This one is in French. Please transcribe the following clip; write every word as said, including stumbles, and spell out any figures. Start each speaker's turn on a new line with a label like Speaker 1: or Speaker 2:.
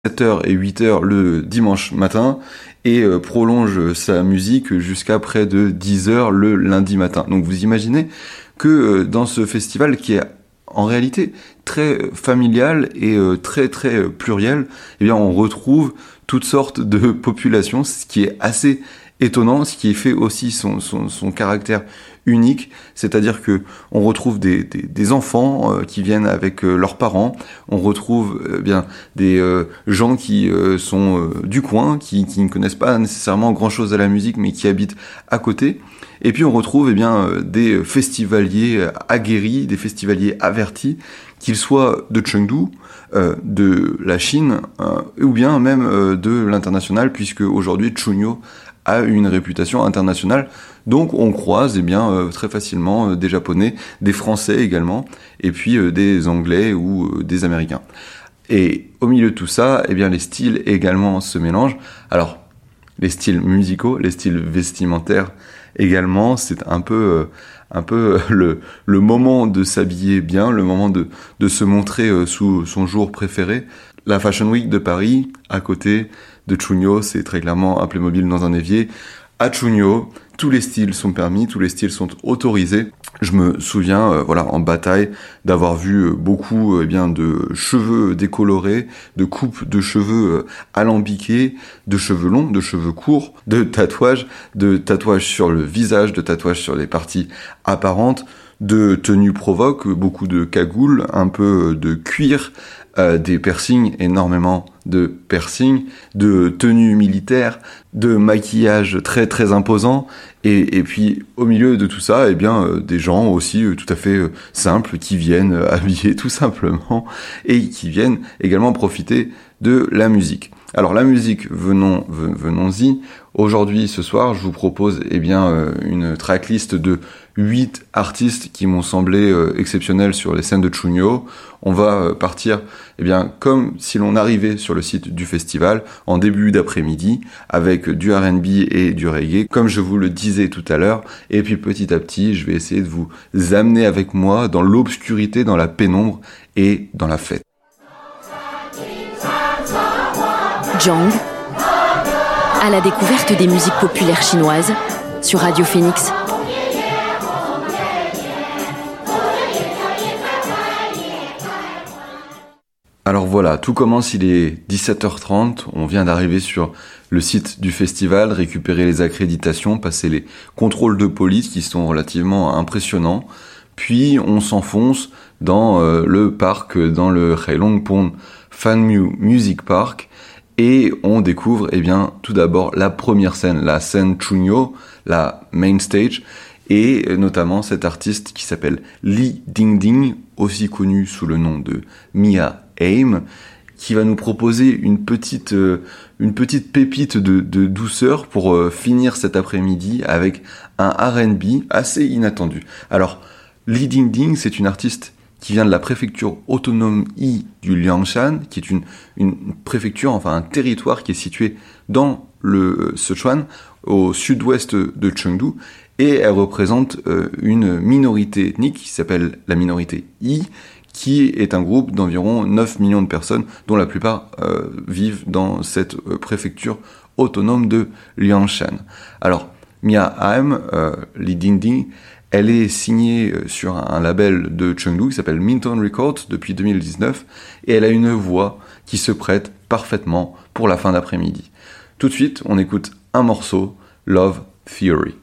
Speaker 1: sept heures et huit heures le dimanche matin et euh, prolonge sa musique jusqu'à près de dix heures le lundi matin. Donc vous imaginez que euh, dans ce festival qui est en réalité très familial et euh, très très euh, pluriel, eh bien on retrouve toutes sortes de populations, ce qui est assez étonnant, ce qui fait aussi son, son, son caractère unique, c'est-à-dire que on retrouve des, des, des enfants euh, qui viennent avec euh, leurs parents, on retrouve euh, bien des euh, gens qui euh, sont euh, du coin, qui, qui ne connaissent pas nécessairement grand-chose à la musique, mais qui habitent à côté. Et puis on retrouve eh bien euh, des festivaliers aguerris, des festivaliers avertis, qu'ils soient de Chengdu, euh, de la Chine, euh, ou bien même euh, de l'international, puisque aujourd'hui Chunyo a une réputation internationale. Donc on croise eh bien, euh, très facilement euh, des Japonais, des Français également, et puis euh, des Anglais ou euh, des Américains. Et au milieu de tout ça, eh bien, les styles également se mélangent. Alors, les styles musicaux, les styles vestimentaires également, c'est un peu, euh, un peu le, le moment de s'habiller bien, le moment de, de se montrer euh, sous son jour préféré. La Fashion Week de Paris, à côté de Chunyo, c'est très clairement un Playmobil dans un évier. À Chunyo, tous les styles sont permis, tous les styles sont autorisés. Je me souviens, euh, voilà, en bataille, d'avoir vu euh, beaucoup euh, eh bien, de cheveux décolorés, de coupes de cheveux euh, alambiqués, de cheveux longs, de cheveux courts, de tatouages, de tatouages sur le visage, de tatouages sur les parties apparentes, de tenues provoques, beaucoup de cagoules, un peu de cuir, euh, des piercings, énormément de piercings, de tenues militaires, de maquillage très très imposant, et, et puis au milieu de tout ça, eh bien euh, des gens aussi euh, tout à fait euh, simples qui viennent euh, habiller tout simplement et qui viennent également profiter de la musique. Alors la musique, venons, venons-y. Aujourd'hui, ce soir, je vous propose eh bien euh, une tracklist de huit artistes qui m'ont semblé euh, exceptionnels sur les scènes de Chunyo. On va euh, partir eh bien comme si l'on arrivait sur le site du festival en début d'après-midi avec du R and B et du reggae, comme je vous le disais tout à l'heure. Et puis petit à petit, je vais essayer de vous amener avec moi dans l'obscurité, dans la pénombre et dans la fête.
Speaker 2: Jang, à la découverte des musiques populaires chinoises sur Radio Phoenix.
Speaker 1: Alors voilà, tout commence, il est dix-sept heures trente, on vient d'arriver sur le site du festival, récupérer les accréditations, passer les contrôles de police qui sont relativement impressionnants, puis on s'enfonce dans euh, le parc, dans le Heilongpon Fanmu Music Park, et on découvre eh bien, tout d'abord la première scène, la scène Chunyo, la main stage, et notamment cet artiste qui s'appelle Li Dingding, aussi connu sous le nom de Mia Aim, qui va nous proposer une petite, euh, une petite pépite de, de douceur pour euh, finir cet après-midi avec un R and B assez inattendu. Alors, Li Dingding, c'est une artiste qui vient de la préfecture autonome I du Liangshan, qui est une, une préfecture, enfin un territoire qui est situé dans le Sichuan, au sud-ouest de Chengdu, et elle représente euh, une minorité ethnique qui s'appelle la minorité I, qui est un groupe d'environ neuf millions de personnes, dont la plupart euh, vivent dans cette euh, préfecture autonome de Liangshan. Alors, Mia Aim, euh, Li Dingding, elle est signée sur un label de Chengdu qui s'appelle Minton Records depuis deux mille dix-neuf, et elle a une voix qui se prête parfaitement pour la fin d'après-midi. Tout de suite, on écoute un morceau, Love Theory.